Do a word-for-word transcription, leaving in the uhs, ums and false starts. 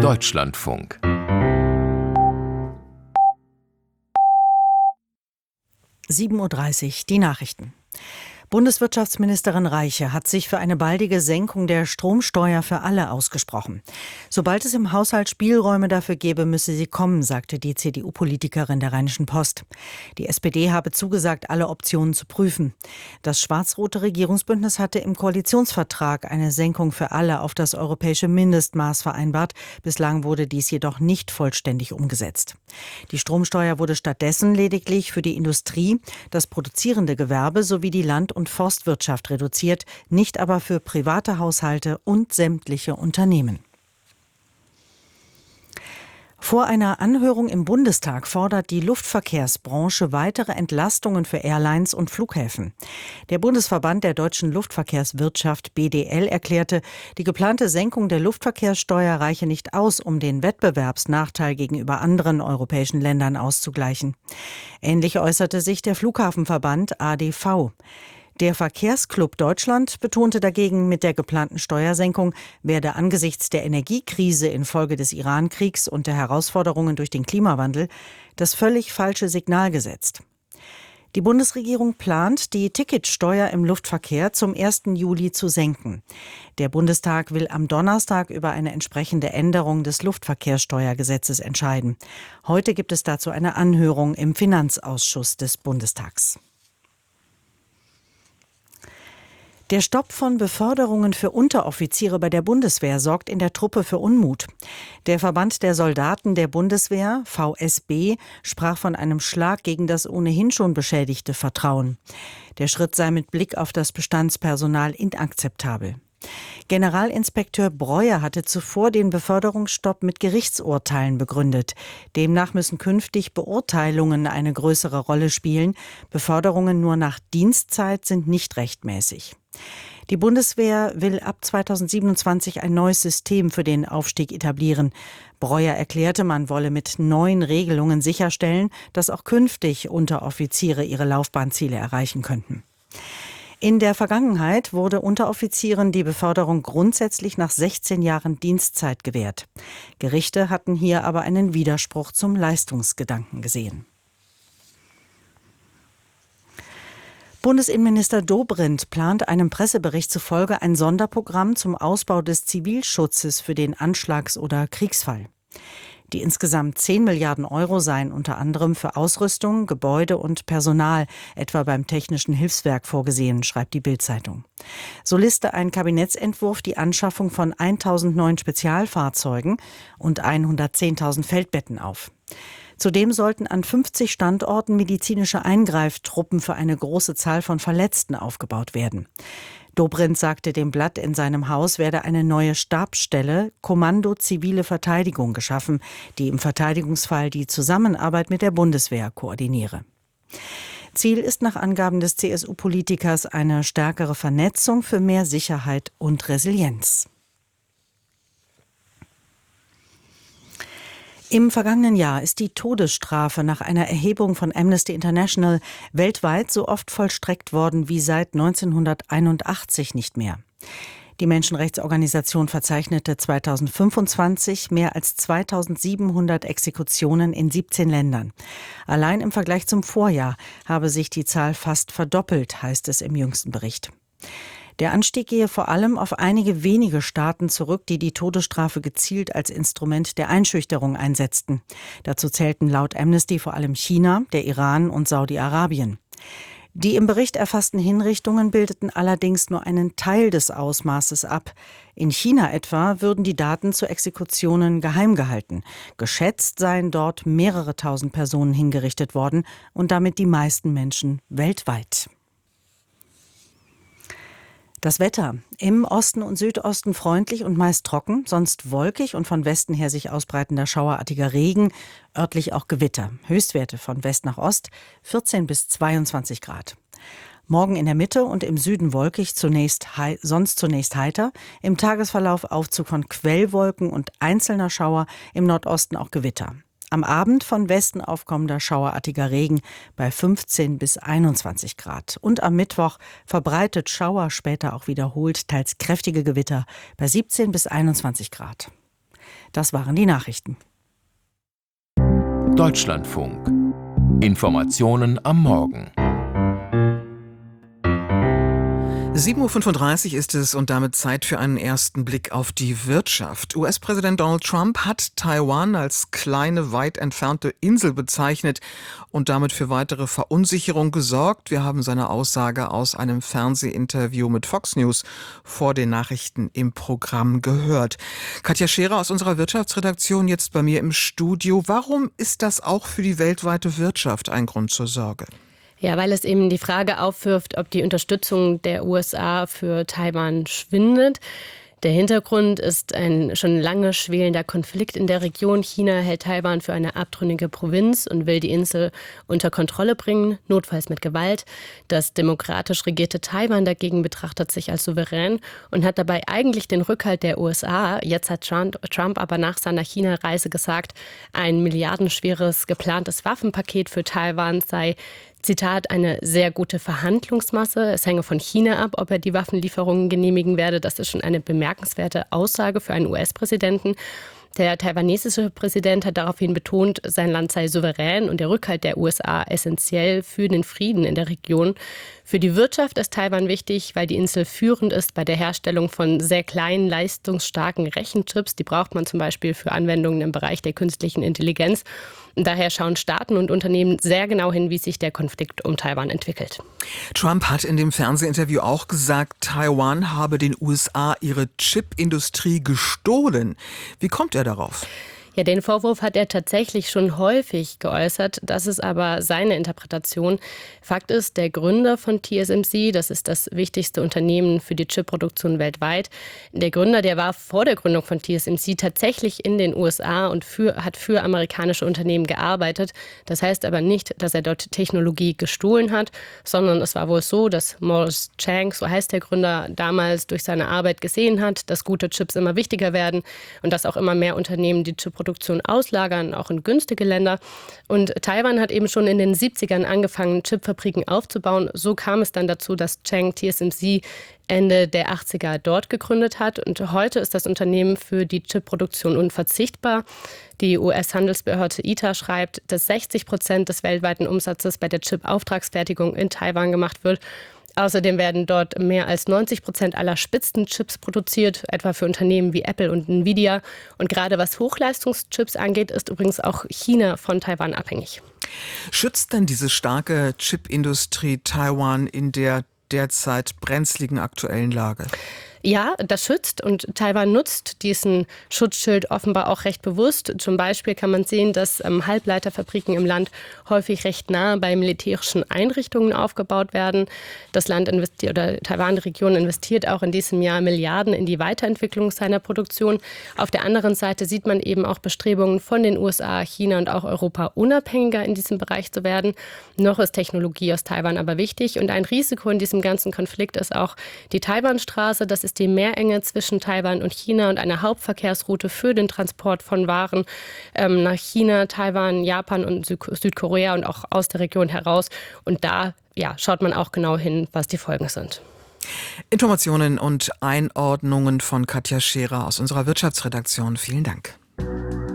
Deutschlandfunk. sieben Uhr dreißig, die Nachrichten. Bundeswirtschaftsministerin Reiche hat sich für eine baldige Senkung der Stromsteuer für alle ausgesprochen. Sobald es im Haushalt Spielräume dafür gäbe, müsse sie kommen, sagte die C D U-Politikerin der Rheinischen Post. Die S P D habe zugesagt, alle Optionen zu prüfen. Das schwarz-rote Regierungsbündnis hatte im Koalitionsvertrag eine Senkung für alle auf das europäische Mindestmaß vereinbart. Bislang wurde dies jedoch nicht vollständig umgesetzt. Die Stromsteuer wurde stattdessen lediglich für die Industrie, das produzierende Gewerbe sowie die Land- und Forstwirtschaft reduziert, nicht aber für private Haushalte und sämtliche Unternehmen. Vor einer Anhörung im Bundestag fordert die Luftverkehrsbranche weitere Entlastungen für Airlines und Flughäfen. Der Bundesverband der deutschen Luftverkehrswirtschaft B D L erklärte, die geplante Senkung der Luftverkehrssteuer reiche nicht aus, um den Wettbewerbsnachteil gegenüber anderen europäischen Ländern auszugleichen. Ähnlich äußerte sich der Flughafenverband A D V. Der Verkehrsclub Deutschland betonte dagegen, mit der geplanten Steuersenkung werde angesichts der Energiekrise infolge des Iran-Kriegs und der Herausforderungen durch den Klimawandel das völlig falsche Signal gesetzt. Die Bundesregierung plant, die Ticketsteuer im Luftverkehr zum ersten Juli zu senken. Der Bundestag will am Donnerstag über eine entsprechende Änderung des Luftverkehrssteuergesetzes entscheiden. Heute gibt es dazu eine Anhörung im Finanzausschuss des Bundestags. Der Stopp von Beförderungen für Unteroffiziere bei der Bundeswehr sorgt in der Truppe für Unmut. Der Verband der Soldaten der Bundeswehr, V S B, sprach von einem Schlag gegen das ohnehin schon beschädigte Vertrauen. Der Schritt sei mit Blick auf das Bestandspersonal inakzeptabel. Generalinspekteur Breuer hatte zuvor den Beförderungsstopp mit Gerichtsurteilen begründet. Demnach müssen künftig Beurteilungen eine größere Rolle spielen. Beförderungen nur nach Dienstzeit sind nicht rechtmäßig. Die Bundeswehr will ab zweitausendsiebenundzwanzig ein neues System für den Aufstieg etablieren. Breuer erklärte, man wolle mit neuen Regelungen sicherstellen, dass auch künftig Unteroffiziere ihre Laufbahnziele erreichen könnten. In der Vergangenheit wurde Unteroffizieren die Beförderung grundsätzlich nach sechzehn Jahren Dienstzeit gewährt. Gerichte hatten hier aber einen Widerspruch zum Leistungsgedanken gesehen. Bundesinnenminister Dobrindt plant einem Pressebericht zufolge ein Sonderprogramm zum Ausbau des Zivilschutzes für den Anschlags- oder Kriegsfall. Die insgesamt zehn Milliarden Euro seien unter anderem für Ausrüstung, Gebäude und Personal, etwa beim Technischen Hilfswerk, vorgesehen, schreibt die Bild-Zeitung. So liste ein Kabinettsentwurf die Anschaffung von tausend neuen Spezialfahrzeugen und hundertzehntausend Feldbetten auf. Zudem sollten an fünfzig Standorten medizinische Eingreiftruppen für eine große Zahl von Verletzten aufgebaut werden. Dobrindt sagte dem Blatt, in seinem Haus werde eine neue Stabsstelle Kommando Zivile Verteidigung geschaffen, die im Verteidigungsfall die Zusammenarbeit mit der Bundeswehr koordiniere. Ziel ist nach Angaben des C S U-Politikers eine stärkere Vernetzung für mehr Sicherheit und Resilienz. Im vergangenen Jahr ist die Todesstrafe nach einer Erhebung von Amnesty International weltweit so oft vollstreckt worden wie seit neunzehnhunderteinundachtzig nicht mehr. Die Menschenrechtsorganisation verzeichnete zweitausendfünfundzwanzig mehr als zweitausendsiebenhundert Exekutionen in siebzehn Ländern. Allein im Vergleich zum Vorjahr habe sich die Zahl fast verdoppelt, heißt es im jüngsten Bericht. Der Anstieg gehe vor allem auf einige wenige Staaten zurück, die die Todesstrafe gezielt als Instrument der Einschüchterung einsetzten. Dazu zählten laut Amnesty vor allem China, der Iran und Saudi-Arabien. Die im Bericht erfassten Hinrichtungen bildeten allerdings nur einen Teil des Ausmaßes ab. In China etwa würden die Daten zu Exekutionen geheim gehalten. Geschätzt seien dort mehrere tausend Personen hingerichtet worden und damit die meisten Menschen weltweit. Das Wetter. Im Osten und Südosten freundlich und meist trocken, sonst wolkig und von Westen her sich ausbreitender schauerartiger Regen, örtlich auch Gewitter. Höchstwerte von West nach Ost vierzehn bis zweiundzwanzig Grad. Morgen in der Mitte und im Süden wolkig, zunächst hei- sonst zunächst heiter. Im Tagesverlauf Aufzug von Quellwolken und einzelner Schauer, im Nordosten auch Gewitter. Am Abend von Westen aufkommender schauerartiger Regen bei fünfzehn bis einundzwanzig Grad. Und am Mittwoch verbreitet Schauer, später auch wiederholt, teils kräftige Gewitter bei siebzehn bis einundzwanzig Grad. Das waren die Nachrichten. Deutschlandfunk. Informationen am Morgen. sieben Uhr fünfunddreißig ist es und damit Zeit für einen ersten Blick auf die Wirtschaft. U S-Präsident Donald Trump hat Taiwan als kleine, weit entfernte Insel bezeichnet und damit für weitere Verunsicherung gesorgt. Wir haben seine Aussage aus einem Fernsehinterview mit Fox News vor den Nachrichten im Programm gehört. Katja Scherer aus unserer Wirtschaftsredaktion jetzt bei mir im Studio. Warum ist das auch für die weltweite Wirtschaft ein Grund zur Sorge? Ja, weil es eben die Frage aufwirft, ob die Unterstützung der U S A für Taiwan schwindet. Der Hintergrund ist ein schon lange schwelender Konflikt in der Region. China hält Taiwan für eine abtrünnige Provinz und will die Insel unter Kontrolle bringen, notfalls mit Gewalt. Das demokratisch regierte Taiwan dagegen betrachtet sich als souverän und hat dabei eigentlich den Rückhalt der U S A. Jetzt hat Trump, Trump aber nach seiner China-Reise gesagt, ein milliardenschweres geplantes Waffenpaket für Taiwan sei, Zitat, eine sehr gute Verhandlungsmasse. Es hänge von China ab, ob er die Waffenlieferungen genehmigen werde. Das ist schon eine bemerkenswerte Aussage für einen U S-Präsidenten. Der taiwanesische Präsident hat daraufhin betont, sein Land sei souverän und der Rückhalt der U S A essentiell für den Frieden in der Region. Für die Wirtschaft ist Taiwan wichtig, weil die Insel führend ist bei der Herstellung von sehr kleinen, leistungsstarken Rechenchips. Die braucht man zum Beispiel für Anwendungen im Bereich der künstlichen Intelligenz. Und daher schauen Staaten und Unternehmen sehr genau hin, wie sich der Konflikt um Taiwan entwickelt. Trump hat in dem Fernsehinterview auch gesagt, Taiwan habe den U S A ihre Chipindustrie gestohlen. Wie kommt er darauf? Ja, den Vorwurf hat er tatsächlich schon häufig geäußert. Das ist aber seine Interpretation. Fakt ist, der Gründer von T S M C, das ist das wichtigste Unternehmen für die Chipproduktion weltweit, der Gründer, der war vor der Gründung von T S M C tatsächlich in den U S A und für, hat für amerikanische Unternehmen gearbeitet. Das heißt aber nicht, dass er dort Technologie gestohlen hat, sondern es war wohl so, dass Morris Chang, so heißt der Gründer, damals durch seine Arbeit gesehen hat, dass gute Chips immer wichtiger werden und dass auch immer mehr Unternehmen die Chipproduktion Produktion auslagern, auch in günstige Länder. Und Taiwan hat eben schon in den siebzigern angefangen, Chipfabriken aufzubauen. So kam es dann dazu, dass Chang T S M C Ende der achtziger dort gegründet hat. Und heute ist das Unternehmen für die Chipproduktion unverzichtbar. Die U S-Handelsbehörde I T A schreibt, dass sechzig Prozent des weltweiten Umsatzes bei der Chip-Auftragsfertigung in Taiwan gemacht wird. Außerdem werden dort mehr als neunzig Prozent aller Spitzenchips produziert, etwa für Unternehmen wie Apple und Nvidia. Und gerade was Hochleistungschips angeht, ist übrigens auch China von Taiwan abhängig. Schützt denn diese starke Chipindustrie Taiwan in der derzeit brenzligen aktuellen Lage? Ja, das schützt und Taiwan nutzt diesen Schutzschild offenbar auch recht bewusst. Zum Beispiel kann man sehen, dass ähm, Halbleiterfabriken im Land häufig recht nah bei militärischen Einrichtungen aufgebaut werden. Das Land investiert oder Taiwan, die Region investiert auch in diesem Jahr Milliarden in die Weiterentwicklung seiner Produktion. Auf der anderen Seite sieht man eben auch Bestrebungen von den U S A, China und auch Europa unabhängiger in diesem Bereich zu werden. Noch ist Technologie aus Taiwan aber wichtig und ein Risiko in diesem ganzen Konflikt ist auch die Taiwanstraße. Das ist die Meerenge zwischen Taiwan und China und eine Hauptverkehrsroute für den Transport von Waren ähm, nach China, Taiwan, Japan und Süd- Südkorea und auch aus der Region heraus. Und da ja, schaut man auch genau hin, was die Folgen sind. Informationen und Einordnungen von Katja Scherer aus unserer Wirtschaftsredaktion. Vielen Dank.